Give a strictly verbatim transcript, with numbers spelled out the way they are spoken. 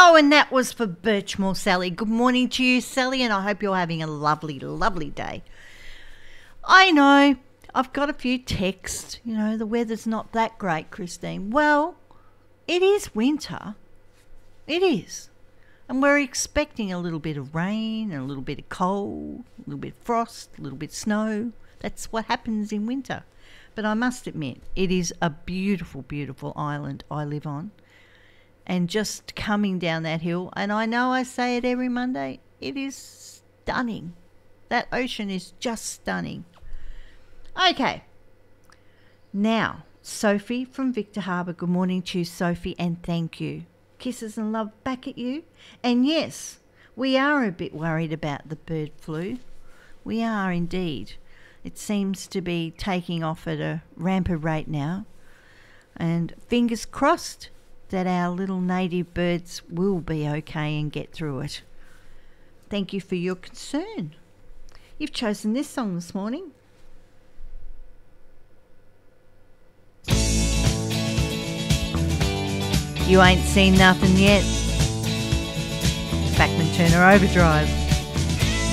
Oh, and that was for Birchmore Sally. Good morning to you, Sally, and I hope you're having a lovely, lovely day. I know, I've got a few texts. You know, the weather's not that great, Christine. Well, it is winter. It is. And we're expecting a little bit of rain and a little bit of cold, a little bit of frost, a little bit of snow. That's what happens in winter. But I must admit, it is a beautiful, beautiful island I live on. And just coming down that hill, and I know I say it every Monday, it is stunning. That ocean is just stunning. Okay. Now, Sophie from Victor Harbour. Good morning to you, Sophie, and thank you. Kisses and love back at you. And yes, we are a bit worried about the bird flu. We are indeed. It seems to be taking off at a rampant rate now. And fingers crossed that our little native birds will be okay and get through it. Thank you for your concern. You've chosen this song this morning. You ain't seen nothing yet. Bachman Turner Overdrive.